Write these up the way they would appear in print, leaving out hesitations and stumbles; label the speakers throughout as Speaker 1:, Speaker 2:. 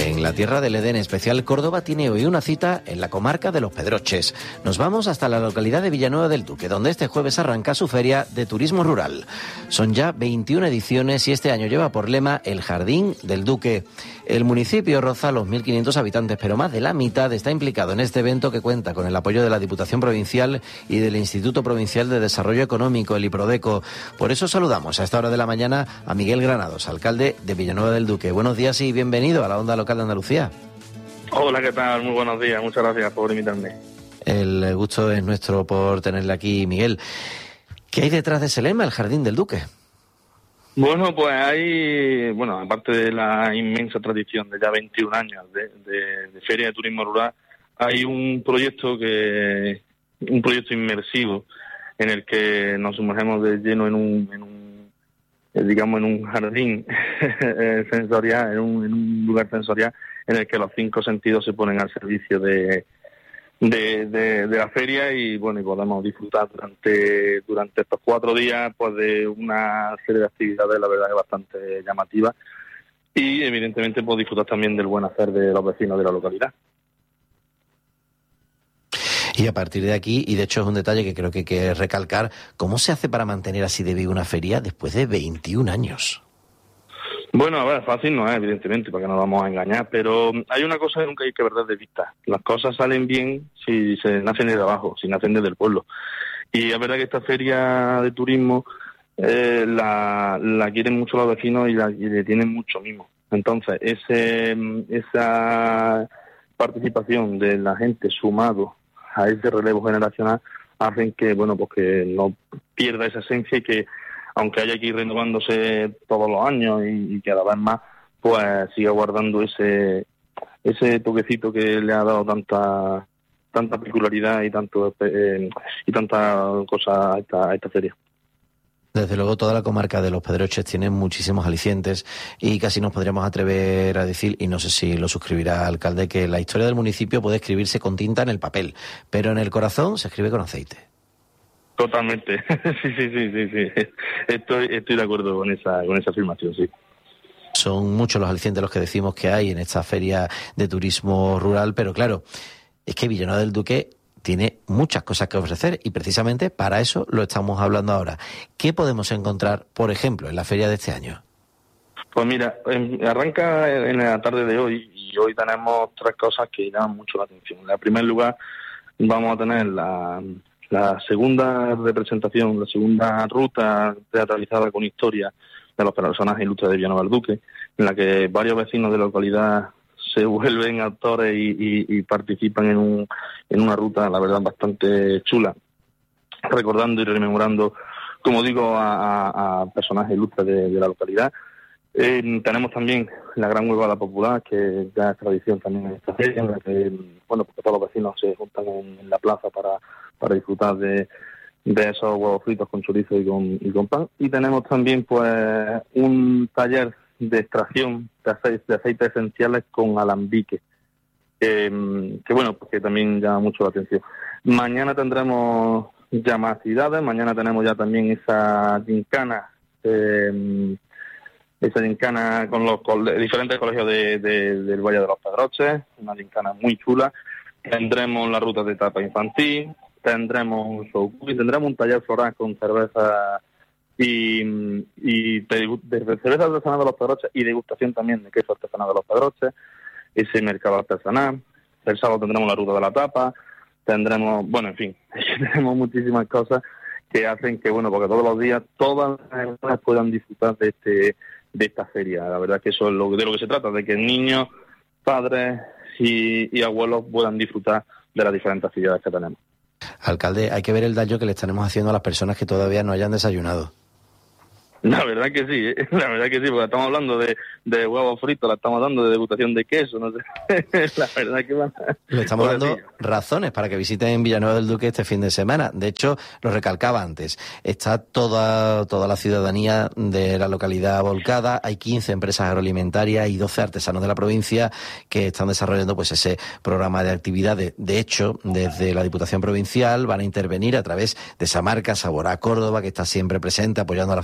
Speaker 1: En la tierra del Edén especial, Córdoba tiene hoy una cita en la comarca de Los Pedroches. Nos vamos hasta la localidad de Villanueva del Duque, donde este jueves arranca su feria de turismo rural. Son ya 21 ediciones y este año lleva por lema el Jardín del Duque. El municipio roza los 1.500 habitantes, pero más de la mitad está implicado en este evento que cuenta con el apoyo de la Diputación Provincial y del Instituto Provincial de Desarrollo Económico, el IPRODECO. Por eso saludamos a esta hora de la mañana a Miguel Granados, alcalde de Villanueva del Duque. Buenos días y bienvenido a la Onda Local de Andalucía.
Speaker 2: Hola, ¿qué tal? Muy buenos días. Muchas gracias por invitarme. El
Speaker 1: gusto es nuestro por tenerle aquí, Miguel. ¿Qué hay detrás de ese lema, el Jardín del Duque?
Speaker 2: Bueno, pues hay, aparte de la inmensa tradición de ya 21 años de Feria de Turismo Rural, hay un proyecto inmersivo en el que nos sumergemos de lleno en un jardín sensorial, en un lugar sensorial en el que los 5 sentidos se ponen al servicio de la feria y podemos disfrutar durante estos 4 días pues de una serie de actividades, la verdad es bastante llamativas, y evidentemente pues disfrutar también del buen hacer de los vecinos de la localidad.
Speaker 1: Y a partir de aquí, y de hecho es un detalle que creo que hay que recalcar, ¿cómo se hace para mantener así de viva una feria después de 21 años?
Speaker 2: Bueno, a ver, fácil no es, evidentemente, para que no nos vamos a engañar, pero hay una cosa que nunca hay que perder de vista. Las cosas salen bien si se nacen desde abajo, si nacen desde el pueblo. Y es verdad que esta feria de turismo la quieren mucho los vecinos y le tienen mucho mimo. Entonces, esa participación de la gente sumado a ese relevo generacional hacen que, que no pierda esa esencia y que, aunque haya que ir renovándose todos los años y cada vez más, pues siga guardando ese toquecito que le ha dado tanta particularidad y tanta cosa a esta feria.
Speaker 1: Desde luego toda la comarca de Los Pedroches tiene muchísimos alicientes y casi nos podríamos atrever a decir, y no sé si lo suscribirá alcalde, que la historia del municipio puede escribirse con tinta en el papel, pero en el corazón se escribe con aceite.
Speaker 2: Totalmente, sí. Estoy de acuerdo con esa afirmación, sí.
Speaker 1: Son muchos los alicientes los que decimos que hay en esta feria de turismo rural, pero claro, es que Villanueva del Duque tiene muchas cosas que ofrecer y precisamente para eso lo estamos hablando ahora. ¿Qué podemos encontrar, por ejemplo, en la feria de este año?
Speaker 2: Pues mira, arranca en la tarde de hoy y hoy tenemos 3 cosas que llaman mucho la atención. En primer lugar, vamos a tener la segunda representación, la segunda ruta teatralizada con historia de los personajes ilustres de Villanueva del Duque, en la que varios vecinos de la localidad se vuelven actores y participan en una ruta, la verdad, bastante chula, recordando y rememorando, como digo, a personajes ilustres de la localidad. Tenemos también la gran huevada popular, que ya es tradición también en esta feria, en la que porque todos los vecinos se juntan en la plaza para disfrutar de esos huevos fritos con chorizo y con pan. Y tenemos también pues un taller de extracción de aceites esenciales con alambique, que también llama mucho la atención. Mañana tendremos ya más actividades, mañana tenemos ya también esa gincana con los diferentes colegios del Valle de los Pedroches, una gincana muy chula. Tendremos la ruta de etapa infantil, tendremos un show y tendremos un taller floral con cerveza y de cerveza artesanal de los Pedroches y degustación también de queso artesanal de los Pedroches, ese mercado artesanal. El sábado tendremos la ruta de la tapa, tendremos, tenemos muchísimas cosas que hacen que, porque todos los días todas las personas puedan disfrutar de esta feria. La verdad que eso es de lo que se trata, de que niños, padres y abuelos puedan disfrutar de las diferentes actividades que tenemos.
Speaker 1: Alcalde, hay que ver el daño que le estaremos haciendo a las personas que todavía no hayan desayunado.
Speaker 2: La verdad que sí, porque estamos hablando de huevos fritos, la estamos dando de degustación de queso, no sé. La verdad que
Speaker 1: le estamos dando razones para que visiten Villanueva del Duque este fin de semana. De hecho, lo recalcaba antes, está toda la ciudadanía de la localidad volcada, hay 15 empresas agroalimentarias y 12 artesanos de la provincia que están desarrollando pues ese programa de actividades. De hecho, desde la Diputación Provincial van a intervenir a través de esa marca Sabor a Córdoba, que está siempre presente apoyando a las firmas agroalimentarias,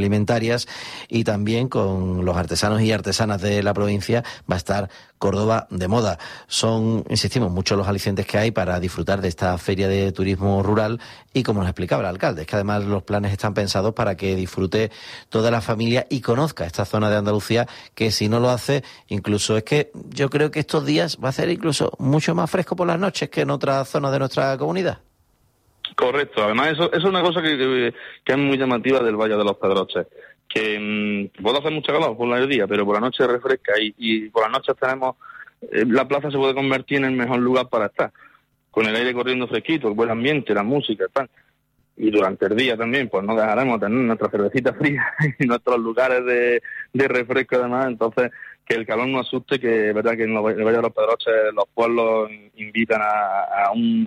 Speaker 1: alimentarias, y también con los artesanos y artesanas de la provincia va a estar Córdoba de moda. Son, insistimos, muchos los alicientes que hay para disfrutar de esta feria de turismo rural, y como nos explicaba el alcalde, es que además los planes están pensados para que disfrute toda la familia y conozca esta zona de Andalucía, que si no lo hace, incluso es que yo creo que estos días va a ser incluso mucho más fresco por las noches que en otras zonas de nuestra comunidad.
Speaker 2: Correcto, además eso es una cosa que es muy llamativa del Valle de los Pedroches, que puede hacer mucho calor por el día, pero por la noche refresca, y por las noches tenemos, la plaza se puede convertir en el mejor lugar para estar, con el aire corriendo fresquito, el buen ambiente, la música, tal. Y durante el día también, pues no dejaremos de tener nuestra cervecita fría y nuestros lugares de refresco además. Entonces, que el calor no asuste, que es verdad que en el Valle de los Pedroches los pueblos invitan a un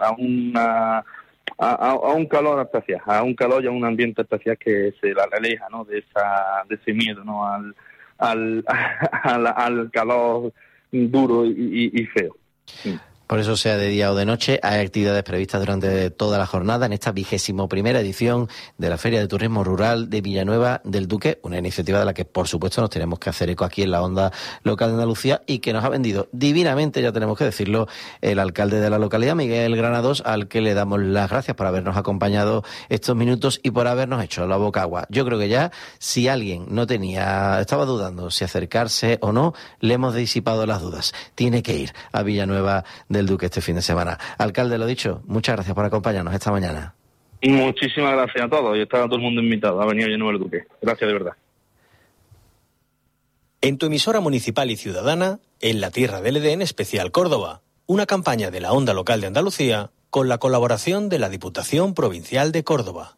Speaker 2: calor especial, a un calor y a un ambiente especial que se aleja, ¿no?, de ese miedo, ¿no?, al calor duro y feo. Sí.
Speaker 1: Por eso, sea de día o de noche, hay actividades previstas durante toda la jornada en esta 21ª edición de la Feria de Turismo Rural de Villanueva del Duque, una iniciativa de la que, por supuesto, nos tenemos que hacer eco aquí en la onda local de Andalucía, y que nos ha vendido divinamente, ya tenemos que decirlo, el alcalde de la localidad, Miguel Granados, al que le damos las gracias por habernos acompañado estos minutos y por habernos hecho la boca agua. Yo creo que ya, si alguien estaba dudando si acercarse o no, le hemos disipado las dudas. Tiene que ir a Villanueva del Duque este fin de semana. Alcalde, lo dicho, muchas gracias por acompañarnos esta mañana.
Speaker 2: Muchísimas gracias a todos, y está todo el mundo invitado a venir a Villanueva del Duque. Gracias de verdad.
Speaker 3: En tu emisora municipal y ciudadana, en la tierra del Edén Especial Córdoba, una campaña de la Onda Local de Andalucía con la colaboración de la Diputación Provincial de Córdoba.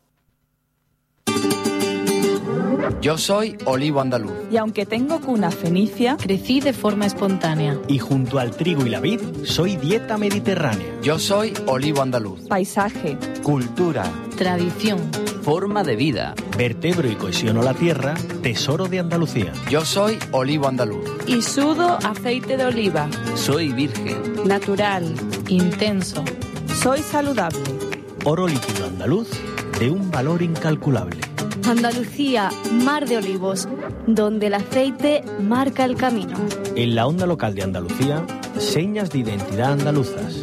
Speaker 4: Yo soy olivo andaluz.
Speaker 5: Y aunque tengo cuna fenicia,
Speaker 6: crecí de forma espontánea.
Speaker 3: Y junto al trigo y la vid, soy dieta mediterránea.
Speaker 4: Yo soy olivo andaluz.
Speaker 5: Paisaje,
Speaker 4: cultura,
Speaker 6: tradición,
Speaker 4: forma de vida,
Speaker 3: vertebro y cohesiono la tierra, tesoro de Andalucía.
Speaker 4: Yo soy olivo andaluz.
Speaker 5: y sudo aceite de oliva.
Speaker 4: Soy virgen.
Speaker 6: natural, intenso.
Speaker 5: Soy saludable.
Speaker 3: Oro líquido andaluz de un valor incalculable.
Speaker 7: Andalucía, mar de olivos, donde el aceite marca el camino.
Speaker 3: En la Onda Local de Andalucía, señas de identidad andaluzas.